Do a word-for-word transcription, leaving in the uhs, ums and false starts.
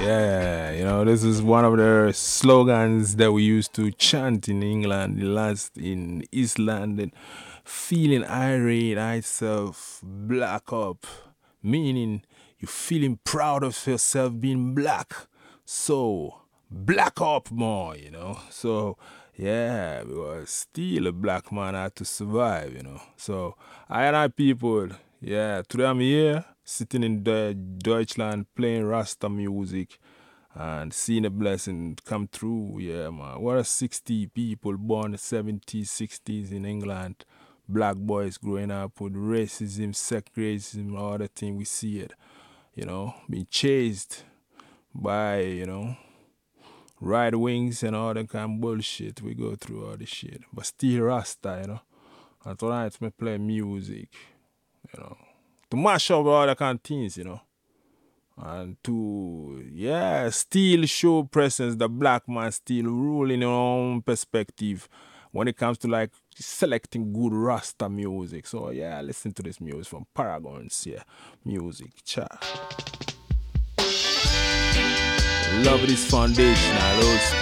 Yeah, you know, this is one of the slogans that we used to chant in England, the last in East London. Feeling irate, I self black up, meaning you feeling proud of yourself being black. So black up more, you know. So yeah, because still a black man had to survive, you know. So I and I people, yeah, today I'm here sitting in Deu- Deutschland playing Rasta music and seeing a blessing come through. Yeah, man. What are sixty people born in the seventies, sixties in England? Black boys growing up with racism, sexism, all the thing we see it, you know, being chased by, you know, right wings and all that kind of bullshit. We go through all this shit. But still Rasta, you know. And tonight me play music, you know. To mash up all the kind of things, you know. And to, yeah, still show presence, the black man still ruling your own perspective when it comes to like selecting good Rasta music. So yeah, listen to this music from Paragons, yeah. Music, cha. Love this foundation, old school.